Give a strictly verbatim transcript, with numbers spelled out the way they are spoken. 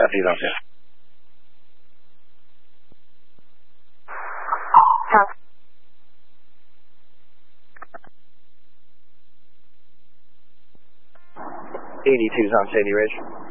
After you don't see. eighty-two's on Sandy Ridge.